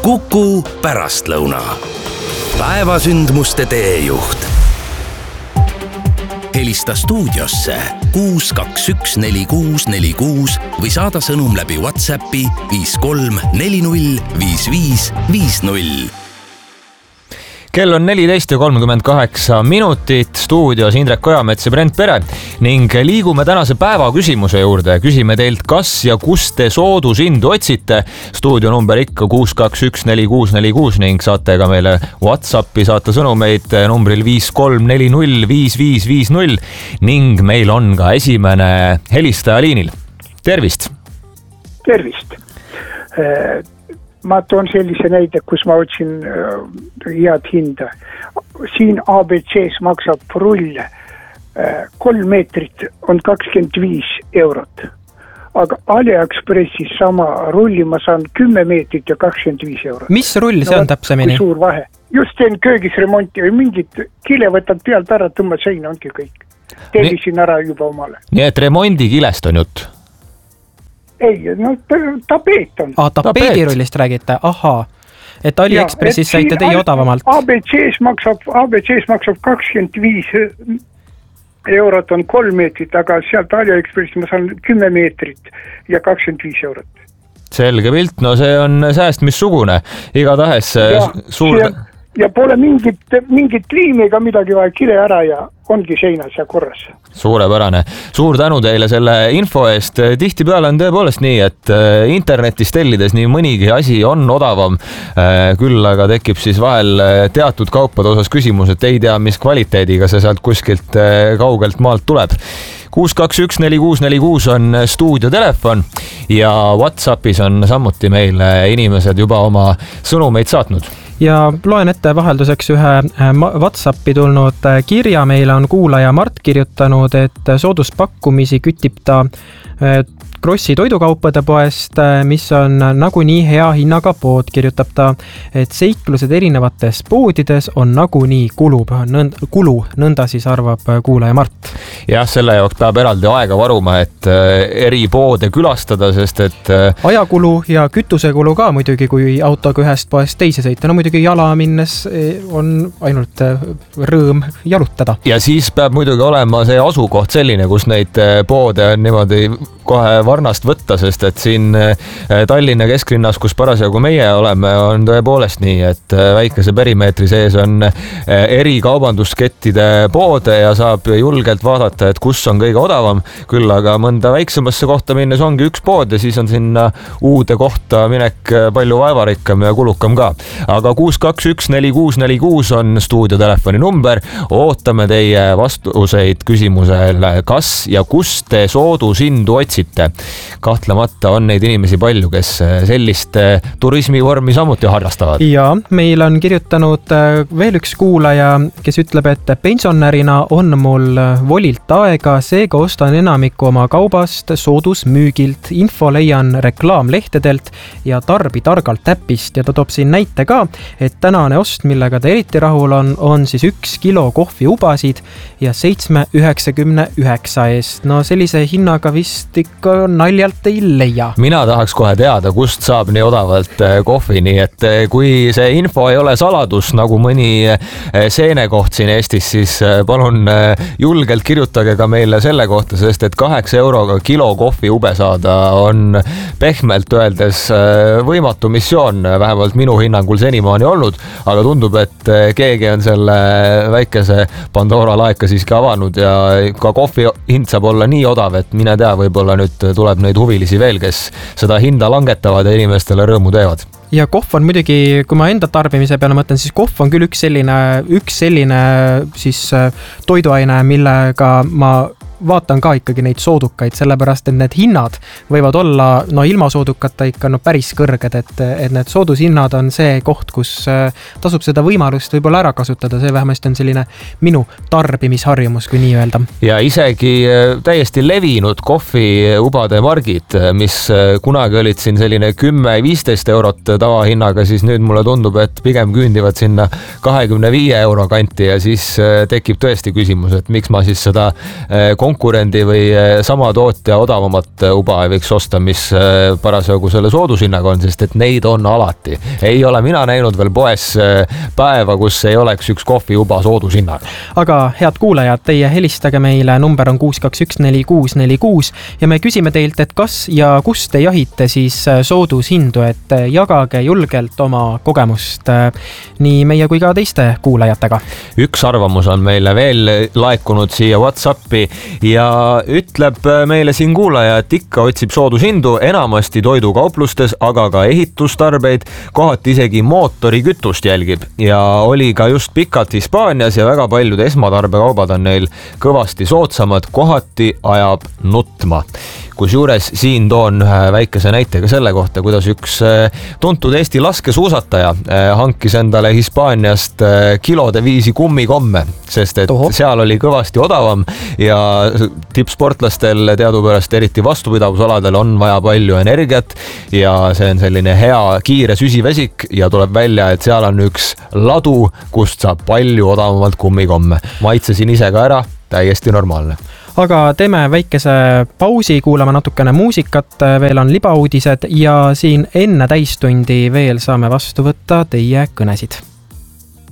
Kuku pärastlõuna. Päevasündmuste teejuht. Helista stuudiosse 6214646 või saada sõnum läbi WhatsAppi 53405550. Kell on 14:38, stuudios Indrek Ojamets ja Brent Pere ning liigume tänase päeva küsimuse juurde. Küsime teilt, kas ja kus te soodushindu otsite. Stuudio number ikka 6214646 ning saate ka meile WhatsAppi saata sõnumeid numbril 53405550 ning meil on ka esimene helistaja liinil. Tervist! Tervist! Ma toon sellise näide, kus ma otsin head hinda. Siin ABC's maksab rull 3 meetrit on 25 eurot. Aga AliExpressis sama rulli ma saan 10 meetrit ja 25 eurot. Mis rull see on täpsemini? Suur vahe. Just teen köögis remonti või mingit kile võtad pealt ära, tõmba seina, ongi kõik. Tellisin ära juba omale. Nii et remondikilest on jutt? Ei, no tapeet on. Tapeedirullist räägite, ahaa. Et AliExpressis saite teie odavamalt. ABC's maksab 25 eurot on 3 meetrit, aga sealt AliExpressis ma saan 10 meetrit ja 25 eurot. Selge pilt, no see on säästmissugune. Igatahes suur... Ja pole mingit liimi ega midagi vaja, kile ära ja ongi seinas ja korras. Suurepärane. Suur tänu teile selle info eest. Tihtipeale on tõepoolest nii, et internetis tellides nii mõnigi asi on odavam. Küll aga tekib siis vahel teatud kaupade osas küsimus, et ei tea, mis kvaliteediga see sealt kuskilt kaugelt maalt tuleb. 6214646 on stuudio telefon ja WhatsAppis on samuti meile inimesed juba oma sõnumeid saatnud. Ja loen ette vahelduseks ühe WhatsAppi tulnud kirja. Meile on kuulaja Mart kirjutanud, et sooduspakkumisi kütib ta Krossi toidukaupade poest, mis on nagunii hea hinnaga pood, kirjutab ta, et seiklused erinevates poodides on nagunii kulu, nõnda siis arvab kuulaja Mart. Jah, selle jaoks peab eraldi aega varuma, et eri poode külastada, sest et... Ajakulu ja kütusekulu ka muidugi, kui autoga ühest poest teise sõita. No muidugi jala minnes on ainult rõõm jalutada. Ja siis peab muidugi olema see asukoht selline, kus neid poode on niimoodi kohe varnast võtta, sest et siin Tallinna kesklinnas, kus parasjagu meie oleme, on tõepoolest nii, et väikese perimeetri sees on eri kaubanduskettide poode ja saab julgelt vaadata, et kus on kõige odavam. Küll aga mõnda väiksemasse kohta minnes ongi üks pood ja siis on sinna uude kohta minek palju vaevarikkam ja kulukam ka. Aga 6214646 on stuudio telefoni number. Ootame teie vastuseid küsimusele, kas ja kus te soodushindu otsite. Kahtlemata on neid inimesi palju, kes sellist turismivormi samuti harrastavad. Ja meil on kirjutanud veel üks kuulaja, kes ütleb, et pensionärina on mul volilt aega, seega ostan enamiku oma kaubast soodusmüügilt. Info leian reklaamlehtedelt ja tarbi targalt äppist ja ta toob siin näite ka, et tänane ost, millega ta eriti rahul on siis 1 kilo kohviubasid ja 7,99 eest. No sellise hinnaga vist ikka naljalt ei leia. Mina tahaks kohe teada, kust saab nii odavalt kohvi, nii et kui see info ei ole saladus nagu mõni seenekoht siin Eestis, siis palun julgelt kirjutage ka meile selle kohta, sest et 8 euroga kilo kohviube saada on pehmelt öeldes võimatu missioon, vähemalt minu hinnangul senimaani olnud, aga tundub, et keegi on selle väikese Pandora laeka siiski avanud ja ka kohvi hind saab olla nii odav, et mine tea, võib-olla nüüd tuleb neid huvilisi veel, kes seda hinda langetavad ja inimestele rõõmu teevad. Ja kohv on muidugi, kui ma enda tarbimise peale mõtlen, siis kohv on küll üks selline siis toiduaine, millega ma vaatan ka ikkagi neid soodukaid, sellepärast et need hinnad võivad olla ilma soodukata ikka päris kõrged, et need soodushinnad on see koht, kus tasub seda võimalust võib-olla ära kasutada, see vähemasti on selline minu tarbimisharjumus, kui nii öelda. Ja isegi täiesti levinud kohviubade margid, mis kunagi olid siin selline 10-15 eurot tavahinnaga, siis nüüd mulle tundub, et pigem küündivad sinna 25 euro kanti ja siis tekib tõesti küsimus, et miks ma siis seda konkurendi või sama tootja odavamat uba ei võiks osta, mis parasjagu selle soodushinnaga on, sest et neid on alati. Ei ole mina näinud veel poes päeva, kus ei oleks üks kohviuba soodushinnaga. Aga head kuulajad, teie helistage meile, number on 6214646 ja me küsime teilt, et kas ja kus te jahite siis soodushindu, et jagage julgelt oma kogemust nii meie kui ka teiste kuulajatega. Üks arvamus on meile veel laekunud siia WhatsAppi ja ütleb meile siin kuulaja, et ikka otsib soodushindu enamasti toidukauplustest, aga ka ehitustarbeid, kohati isegi mootorikütust jälgib ja oli ka just pikalt Hispaanias ja väga paljud esmatarbekaubad on neil kõvasti soodsamad, kohati ajab nutma. Kusjuures siin toon ühe väikese näite ka selle kohta, kuidas üks tuntud Eesti laskesuusataja hankis endale Hispaaniast kilode viisi kummikomme, sest et seal oli kõvasti odavam ja tippsportlastel teadupärast eriti vastupidavusaladel on vaja palju energiat ja see on selline hea kiire süsivesik ja tuleb välja, et seal on üks ladu, kust saab palju odavamalt kummikomme. Maitsesin ise ka ära, täiesti normaalne. Aga teeme väikese pausi, kuulame natukene muusikat, veel on libauudised ja siin enne täistundi veel saame vastu võtta teie kõnesid.